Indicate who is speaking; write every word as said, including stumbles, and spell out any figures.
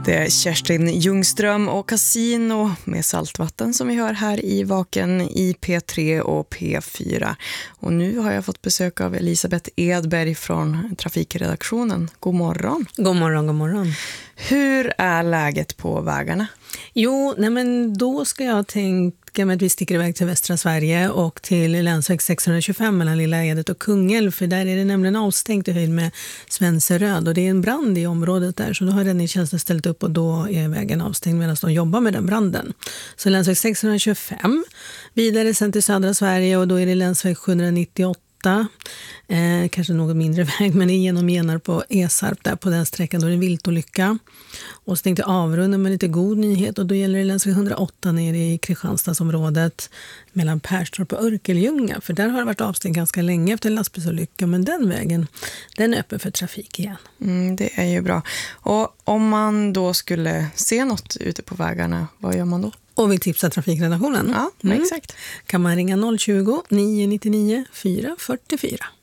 Speaker 1: Det är Kerstin Ljungström och Casino med Saltvatten som vi hör här i Vaken i P tre och P fyra. Och nu har jag fått besök av Elisabeth Edberg från trafikredaktionen. God morgon.
Speaker 2: God morgon, god morgon.
Speaker 1: Hur är läget på vägarna?
Speaker 2: Jo, nej men då ska jag tänka mig att vi sticker iväg till västra Sverige och till länsväg sexhundratjugofem mellan Lilla Edet och Kungälv, för där är det nämligen avstängt i höjd med Svenseröd och det är en brand i området där, så då har räddningstjänsten ställt upp och då är vägen avstängd medan de jobbar med den branden. Så länsväg sexhundratjugofem, vidare sen till södra Sverige och då är det länsväg sjuhundranittioåtta. Eh, kanske något mindre väg, men genom Genarp på Esarp där på den sträckan då är det en viltolycka. Och så tänkte jag avrunda med lite god nyhet och då gäller det länsväg hundraåtta nere i Kristianstadsområdet mellan Perstorp och Örkelljunga, för där har det varit avstängt ganska länge efter en lastbilsolycka, men den vägen den är öppen för trafik igen.
Speaker 1: Mm, det är ju bra. Och om man då skulle se något ute på vägarna, vad gör man då?
Speaker 2: Och vill tipsa trafikredaktionen?
Speaker 1: Ja,
Speaker 2: mm.
Speaker 1: exakt.
Speaker 2: Kan man ringa noll tjugo, nio nio nio, fyra fyra fyra.